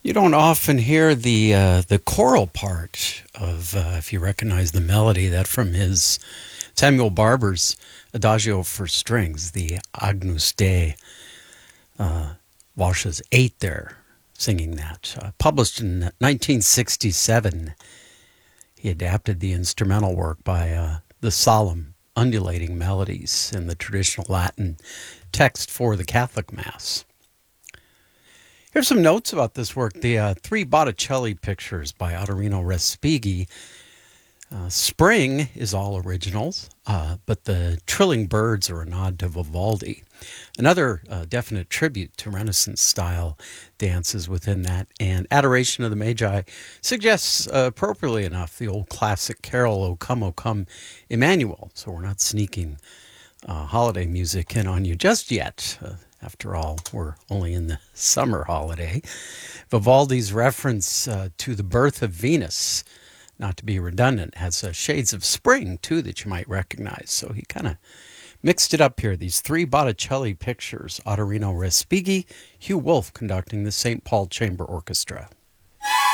You don't often hear the choral part of, if you recognize the melody, that from his Samuel Barber's Adagio for Strings, the Agnus Dei. Walsh's eight there singing that. Published in 1967, he adapted the instrumental work by the solemn, undulating melodies in the traditional Latin text for the Catholic Mass. Here's some notes about this work. The three Botticelli pictures by Ottorino Respighi. Spring is all originals, but the trilling birds are a nod to Vivaldi. Another definite tribute to Renaissance-style dances within that, and Adoration of the Magi suggests, appropriately enough, the old classic carol, O Come, Emmanuel. So we're not sneaking holiday music in on you just yet. After all, we're only in the summer holiday. Vivaldi's reference to the birth of Venus, not to be redundant, has shades of spring, too, that you might recognize. So he kind of mixed it up here. These three Botticelli pictures, Ottorino Respighi, Hugh Wolf conducting the St. Paul Chamber Orchestra.